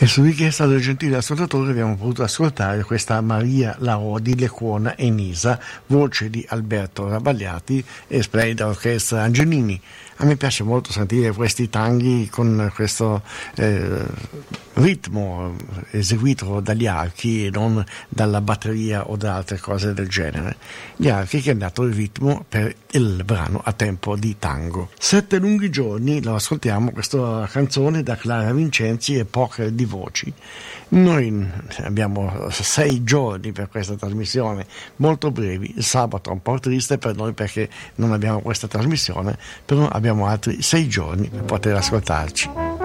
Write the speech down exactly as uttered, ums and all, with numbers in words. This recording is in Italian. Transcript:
E su richiesta del gentile ascoltatore abbiamo potuto ascoltare questa Maria Laodi, Lecuona e Nisa, voce di Alberto Rabagliati e splendida orchestra Angelini. A me piace molto sentire questi tanghi con questo eh, ritmo eseguito dagli archi e non dalla batteria o da altre cose del genere. Gli archi che hanno dato il ritmo per il brano a tempo di tango. Sette lunghi giorni, lo ascoltiamo, questa canzone da Clara Vincenzi e Poker di voci. Noi abbiamo sei giorni per questa trasmissione, molto brevi. Il sabato è un po' triste per noi perché non abbiamo questa trasmissione, però abbiamo altri sei giorni per poter ascoltarci.